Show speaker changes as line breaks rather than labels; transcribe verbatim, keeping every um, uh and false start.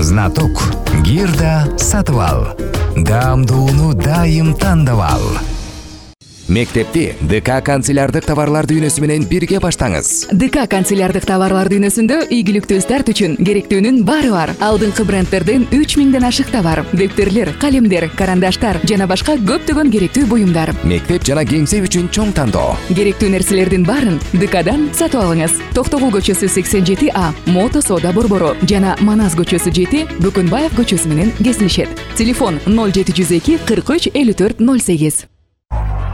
Знаток Гирда сатып ал. Даамдууну дайым тандап ал. Мектепти ДК канцелярдык товарлар дүйнөсү менен бирге баштаңыз.
ДК канцелярдык товарлар дүйнөсүндө ийгиликтүү старт үчүн керектүүнүн баары бар. Алдыңкы брендтерден үч миңден ашык товар, дептерлер, калемдер, карандаштар жана башка көптөгөн керектүү буюмдар.
Мектеп жана кеңсе үчүн чоң тандоо.
Керектүү нерселердин баарын ДКдан сатып алыңыз. Токтогул көчөсү сексен жети А, Мото Соода борбору жана Манас көчөсү жети, Бөкөнбаев көчөсү менен кесилишет. Телефон ноль жети жүз эки кырк үч элүү төрт ноль сегиз.